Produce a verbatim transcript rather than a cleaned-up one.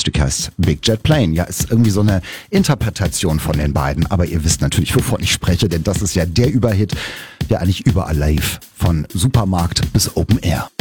Stück heißt Big Jet Plane. Ja, ist irgendwie so eine Interpretation von den beiden. Aber ihr wisst natürlich, wovon ich spreche, denn das ist ja der Überhit, der eigentlich überall live, von Supermarkt bis Open Air.